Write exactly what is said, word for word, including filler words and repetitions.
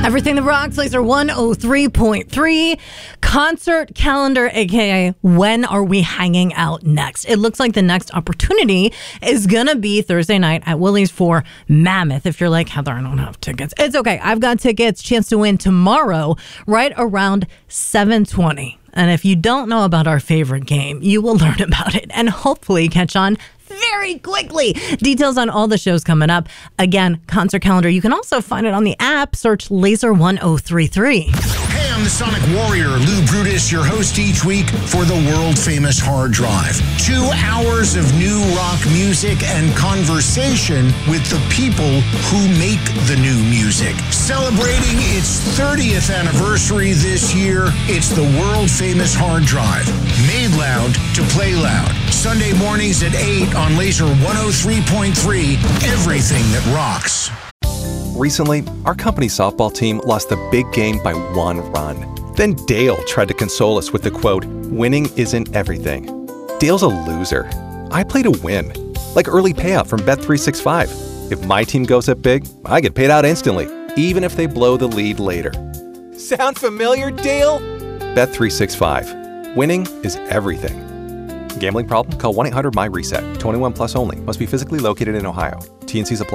Everything that rocks, Laser one oh three point three. Concert calendar, aka when are we hanging out next? It looks like the next opportunity is going to be Thursday night at Willie's for Mammoth. If you're like, Heather, I don't have tickets. It's okay. I've got tickets. Chance to win tomorrow, right around seven twenty. And if you don't know about our favorite game, you will learn about it and hopefully catch on very quickly. Details on all the shows coming up. Again, concert calendar. You can also find it on the app. Search Laser one oh three three. Hey, I'm the Sonic Warrior, Lou Brutus, your host each week for the world-famous Hard Drive. Two hours of new rock music and conversation with the people who make the new music. Celebrating its thirtieth anniversary this year, it's the world-famous Hard Drive. Made loud to play loud. Sunday mornings at eight on Laser one oh three point three. Everything that rocks. Recently, our company's softball team lost the big game by one run. Then Dale tried to console us with the quote, "Winning isn't everything." Dale's a loser. I play to win. Like early payout from Bet three sixty-five. If my team goes up big, I get paid out instantly, even if they blow the lead later. Sound familiar, Dale? Bet three sixty-five. Winning is everything. Gambling problem? Call one eight hundred M Y RESET. twenty-one plus only. Must be physically located in Ohio. T and C's apply.